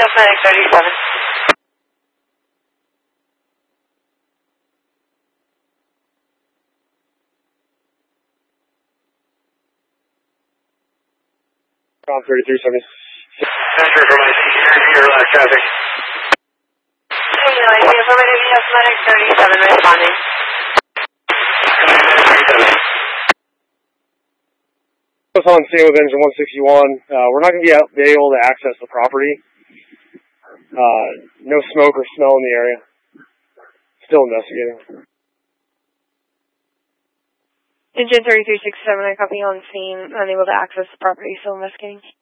VS Medic 37. Com 3370. Center from IC, here, relax traffic. Hey, affirmative VS Medic 37 responding. What's on scene with engine 161? We're not going to be able to access the property. No smoke or smell in the area. Still investigating. Engine 3367, I copy on scene, unable to access the property, still investigating.